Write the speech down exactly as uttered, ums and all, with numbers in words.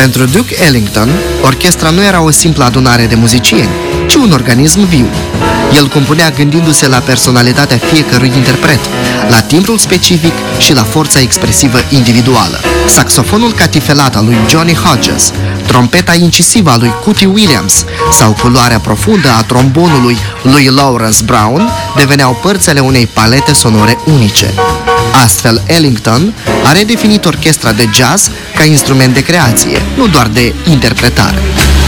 Pentru Duke Ellington, orchestra nu era o simplă adunare de muzicieni, ci un organism viu. El compunea gândindu-se la personalitatea fiecărui interpret, la timbrul specific și la forța expresivă individuală. Saxofonul catifelat al lui Johnny Hodges, trompeta incisivă a lui Cootie Williams sau culoarea profundă a trombonului lui Lawrence Brown deveneau părțile unei palete sonore unice. Astfel, Ellington a redefinit orchestra de jazz ca instrument de creație, nu doar de interpretare.